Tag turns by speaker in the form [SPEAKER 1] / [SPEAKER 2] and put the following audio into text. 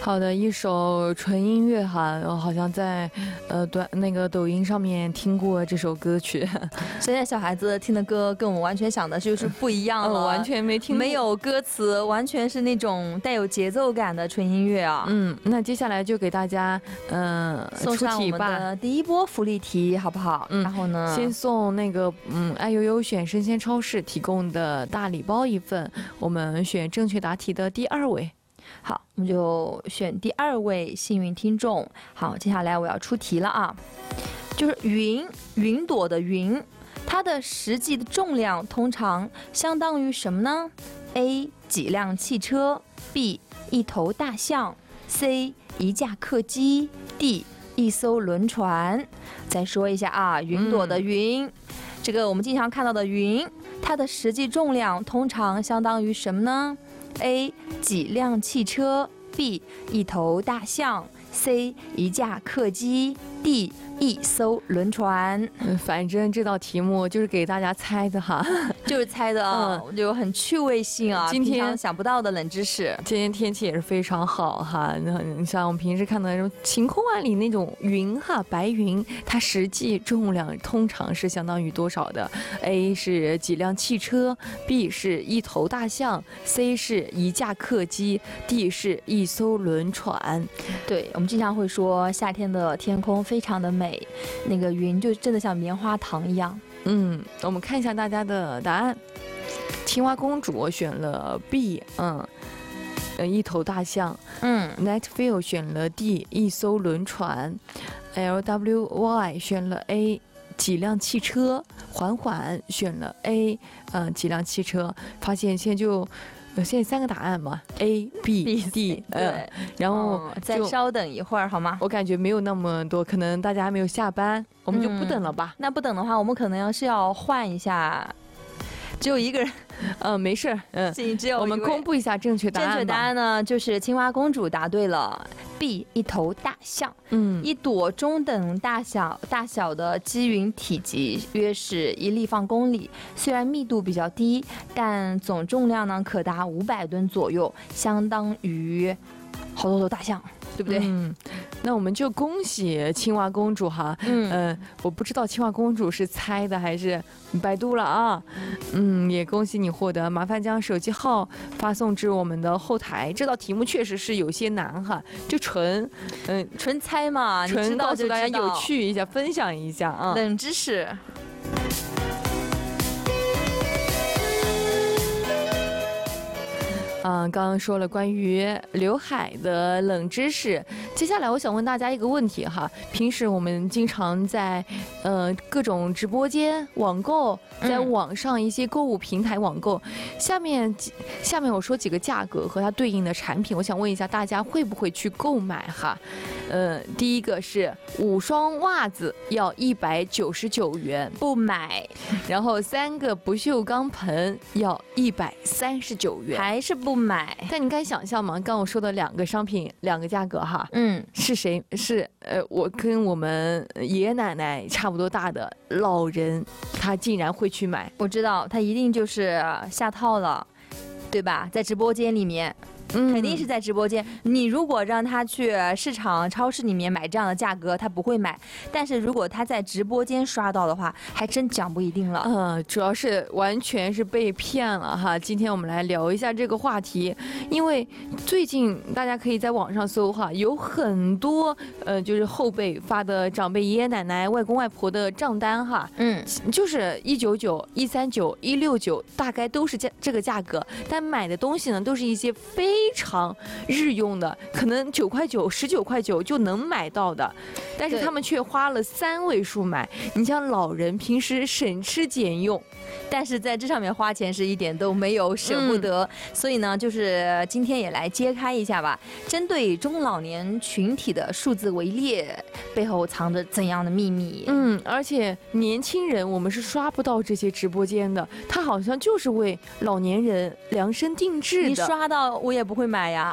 [SPEAKER 1] 好的，一首纯音乐哈，我好像在抖音上面听过这首歌曲。
[SPEAKER 2] 现在小孩子听的歌跟我们完全想的就是不一样了，
[SPEAKER 1] 完全没听过，
[SPEAKER 2] 没有歌词，完全是那种带有节奏感的纯音乐啊。
[SPEAKER 1] 那接下来就给大家
[SPEAKER 2] 送上我们的第一波福利题，好不好？然后呢，
[SPEAKER 1] 先送那个爱悠悠选生鲜超市提供的大礼包一份，我们选正确答题的第2位。
[SPEAKER 2] 好，我们就选第2位幸运听众。好，接下来我要出题了啊，就是云朵的云，它的实际的重量通常相当于什么呢？ A 几辆汽车， B 一头大象， C 一架客机， D 一艘轮船。再说一下啊，云朵的云，这个我们经常看到的云，它的实际重量通常相当于什么呢？ A 几辆汽车， B 一头大象， C 一架客机， D 一艘轮船。
[SPEAKER 1] 反正这道题目就是给大家猜的哈，
[SPEAKER 2] 就是猜的啊，就很趣味性啊，
[SPEAKER 1] 今天
[SPEAKER 2] 平常想不到的冷知识。
[SPEAKER 1] 今天天气也是非常好哈，你像我们平时看到那种晴空万里那种云哈，白云，它实际重量通常是相当于多少的？ A 是几辆汽车， B 是一头大象， C 是一架客机， D 是一艘轮船。
[SPEAKER 2] 对，我们经常会说夏天的天空非常的美，那个云就真的像棉花糖一样。
[SPEAKER 1] 我们看一下大家的答案。青蛙公主选了 B， 一头大象。Nightfield 选了 D， 一艘轮船。LWY 选了 A， 几辆汽车。缓缓选了 A， 几辆汽车。发现现在3个答案嘛 ，A、B、D，
[SPEAKER 2] 对，
[SPEAKER 1] 然后
[SPEAKER 2] 再稍等一会儿好吗？
[SPEAKER 1] 我感觉没有那么多，可能大家还没有下班，我们就不等了吧？
[SPEAKER 2] 那不等的话，我们可能要换一下，只有一个人。
[SPEAKER 1] 没事，
[SPEAKER 2] 只有
[SPEAKER 1] 我们公布一下正确答案吧。
[SPEAKER 2] 正确答案呢，就是青蛙公主答对了 ，B 一头大象。一朵中等大小的积云体积约是1立方公里，虽然密度比较低，但总重量呢可达500吨左右，相当于好多头大象。对不对？
[SPEAKER 1] 那我们就恭喜青蛙公主哈。我不知道青蛙公主是猜的还是百度了啊。也恭喜你获得，麻烦将手机号发送至我们的后台。这道题目确实是有些难哈，就纯
[SPEAKER 2] 猜嘛，
[SPEAKER 1] 纯告诉大家有趣一下，分享一下啊，
[SPEAKER 2] 冷知识。
[SPEAKER 1] 刚刚说了关于刘海的冷知识，接下来我想问大家一个问题哈，平时我们经常在各种直播间网购，在网上一些购物平台网购，下面我说几个价格和它对应的产品，我想问一下大家会不会去购买哈？第一个是5双袜子要199元，
[SPEAKER 2] 不买。
[SPEAKER 1] 然后3个不锈钢盆要139元，
[SPEAKER 2] 还是不买。
[SPEAKER 1] 但你该想象吗？刚我说的2个商品2个价格哈，是谁？是我跟我们爷爷奶奶差不多大的老人，他竟然会去买。
[SPEAKER 2] 我知道他一定就是下套了，对吧？在直播间里面。肯定是在直播间。你如果让他去市场超市里面买这样的价格，他不会买。但是如果他在直播间刷到的话，还真讲不一定了。
[SPEAKER 1] 主要是完全是被骗了哈。今天我们来聊一下这个话题，因为最近大家可以在网上搜哈，有很多就是后辈发的长辈爷爷奶奶、外公外婆的账单哈，就是199、139、169，大概都是这个价格，但买的东西呢都是一些非常日用的，可能9块9、19块9就能买到的，但是他们却花了3位数买。你像老人平时省吃俭用，
[SPEAKER 2] 但是在这上面花钱是一点都没有舍不得。所以呢，就是今天也来揭开一下吧，针对中老年群体的数字围猎背后藏着怎样的秘密？
[SPEAKER 1] 而且年轻人我们是刷不到这些直播间的，它好像就是为老年人量身定制的。
[SPEAKER 2] 你刷到我也不会买呀。